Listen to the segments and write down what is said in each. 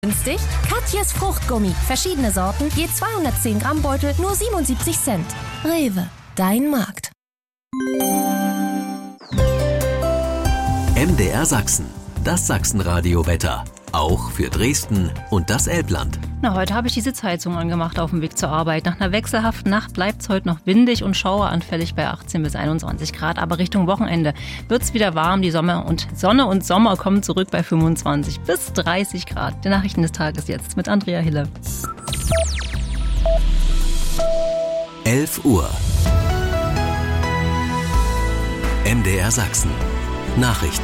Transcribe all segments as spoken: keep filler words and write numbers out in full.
Günstig? Katjes Fruchtgummi. Verschiedene Sorten, je zweihundertzehn Gramm Beutel, nur siebenundsiebzig Cent. Rewe, dein Markt. M D R Sachsen, das Sachsenradio-Wetter. Auch für Dresden und das Elbland. Na, heute habe ich die Sitzheizung angemacht auf dem Weg zur Arbeit. Nach einer wechselhaften Nacht bleibt es heute noch windig und schaueranfällig bei achtzehn bis einundzwanzig Grad. Aber Richtung Wochenende wird es wieder warm. Die Sonne und, Sonne und Sommer kommen zurück bei fünfundzwanzig bis dreißig Grad. Die Nachrichten des Tages jetzt mit Andrea Hille. elf Uhr. M D R Sachsen. Nachrichten.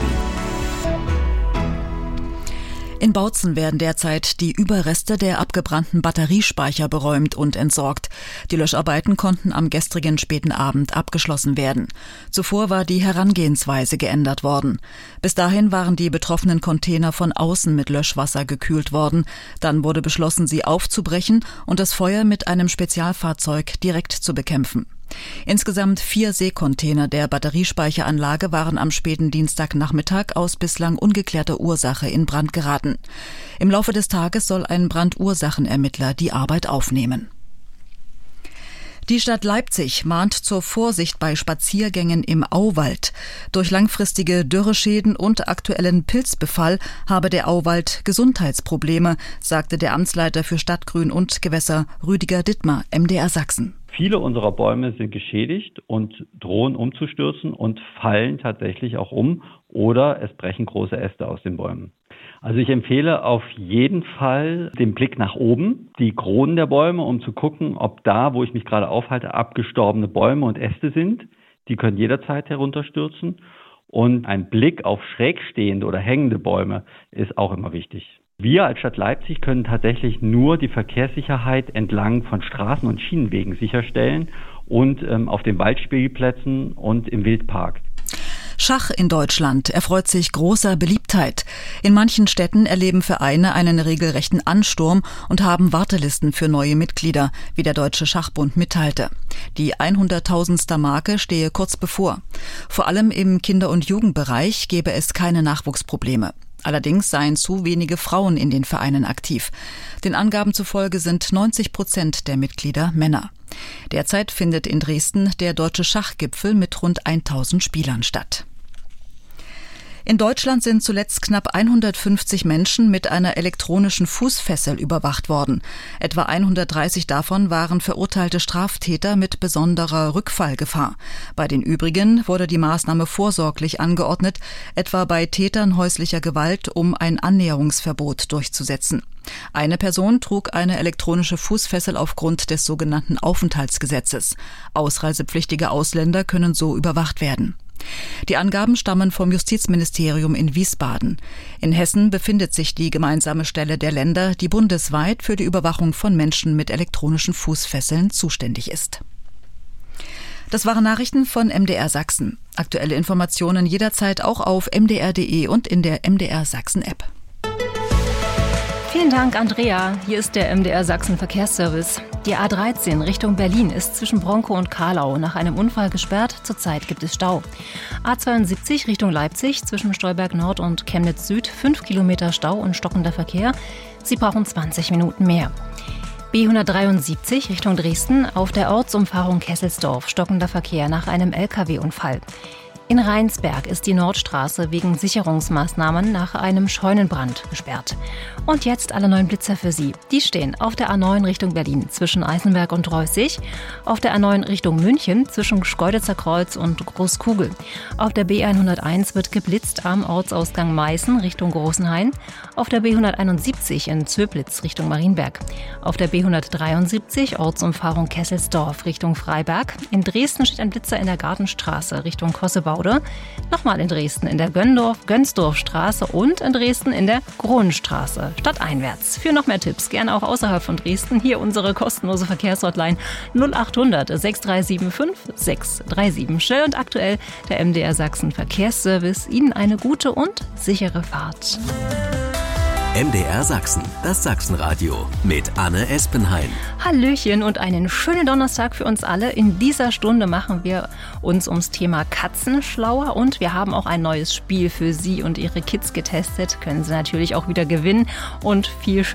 In Bautzen werden derzeit die Überreste der abgebrannten Batteriespeicher beräumt und entsorgt. Die Löscharbeiten konnten am gestrigen späten Abend abgeschlossen werden. Zuvor war die Herangehensweise geändert worden. Bis dahin waren die betroffenen Container von außen mit Löschwasser gekühlt worden. Dann wurde beschlossen, sie aufzubrechen und das Feuer mit einem Spezialfahrzeug direkt zu bekämpfen. Insgesamt vier Seekontainer der Batteriespeicheranlage waren am späten Dienstagnachmittag aus bislang ungeklärter Ursache in Brand geraten. Im Laufe des Tages soll ein Brandursachenermittler die Arbeit aufnehmen. Die Stadt Leipzig mahnt zur Vorsicht bei Spaziergängen im Auwald. Durch langfristige Dürreschäden und aktuellen Pilzbefall habe der Auwald Gesundheitsprobleme, sagte der Amtsleiter für Stadtgrün und Gewässer Rüdiger Dittmar, M D R Sachsen. Viele unserer Bäume sind geschädigt und drohen umzustürzen und fallen tatsächlich auch um oder es brechen große Äste aus den Bäumen. Also ich empfehle auf jeden Fall den Blick nach oben, die Kronen der Bäume, um zu gucken, ob da, wo ich mich gerade aufhalte, abgestorbene Bäume und Äste sind. Die können jederzeit herunterstürzen. Und ein Blick auf schrägstehende oder hängende Bäume ist auch immer wichtig. Wir als Stadt Leipzig können tatsächlich nur die Verkehrssicherheit entlang von Straßen und Schienenwegen sicherstellen und ähm, auf den Waldspielplätzen und im Wildpark. Schach in Deutschland erfreut sich großer Beliebtheit. In manchen Städten erleben Vereine einen regelrechten Ansturm und haben Wartelisten für neue Mitglieder, wie der Deutsche Schachbund mitteilte. Die hunderttausendste Marke stehe kurz bevor. Vor allem im Kinder- und Jugendbereich gebe es keine Nachwuchsprobleme. Allerdings seien zu wenige Frauen in den Vereinen aktiv. Den Angaben zufolge sind neunzig Prozent der Mitglieder Männer. Derzeit findet in Dresden der Deutsche Schachgipfel mit rund tausend Spielern statt. In Deutschland sind zuletzt knapp hundertfünfzig Menschen mit einer elektronischen Fußfessel überwacht worden. Etwa hundertdreißig davon waren verurteilte Straftäter mit besonderer Rückfallgefahr. Bei den übrigen wurde die Maßnahme vorsorglich angeordnet, etwa bei Tätern häuslicher Gewalt, um ein Annäherungsverbot durchzusetzen. Eine Person trug eine elektronische Fußfessel aufgrund des sogenannten Aufenthaltsgesetzes. Ausreisepflichtige Ausländer können so überwacht werden. Die Angaben stammen vom Justizministerium in Wiesbaden. In Hessen befindet sich die gemeinsame Stelle der Länder, die bundesweit für die Überwachung von Menschen mit elektronischen Fußfesseln zuständig ist. Das waren Nachrichten von M D R Sachsen. Aktuelle Informationen jederzeit auch auf m d r punkt d e und in der M D R Sachsen App. Vielen Dank, Andrea. Hier ist der M D R Sachsen Verkehrsservice. Die A dreizehn Richtung Berlin ist zwischen Bronkow und Karlau nach einem Unfall gesperrt. Zurzeit gibt es Stau. A zweiundsiebzig Richtung Leipzig zwischen Stolberg Nord und Chemnitz Süd. fünf Kilometer Stau und stockender Verkehr. Sie brauchen zwanzig Minuten mehr. B hundertdreiundsiebzig Richtung Dresden auf der Ortsumfahrung Kesselsdorf. Stockender Verkehr nach einem L K W-Unfall. In Rheinsberg ist die Nordstraße wegen Sicherungsmaßnahmen nach einem Scheunenbrand gesperrt. Und jetzt alle neuen Blitzer für Sie. Die stehen auf der A neun Richtung Berlin zwischen Eisenberg und Reußig, auf der A neun Richtung München zwischen Schkeuditzer Kreuz und Großkugel. Auf der B hunderteins wird geblitzt am Ortsausgang Meißen Richtung Großenhain, auf der B hunderteinundsiebzig in Zöblitz Richtung Marienberg, auf der B hundertdreiundsiebzig Ortsumfahrung Kesselsdorf Richtung Freiberg. In Dresden steht ein Blitzer in der Gartenstraße Richtung Kossebau. Nochmal in Dresden in der Göndorf, Gönsdorfstraße und in Dresden in der Kronenstraße, stadteinwärts. Für noch mehr Tipps, gerne auch außerhalb von Dresden, hier unsere kostenlose Verkehrshotline null achthundert sechs drei sieben fünf sechs drei sieben. Schnell und aktuell der M D R Sachsen Verkehrsservice. Ihnen eine gute und sichere Fahrt. M D R Sachsen, das Sachsenradio mit Anne Espenheim. Hallöchen und einen schönen Donnerstag für uns alle. In dieser Stunde machen wir uns ums Thema Katzen schlauer und wir haben auch ein neues Spiel für Sie und Ihre Kids getestet. Können Sie natürlich auch wieder gewinnen und viel schön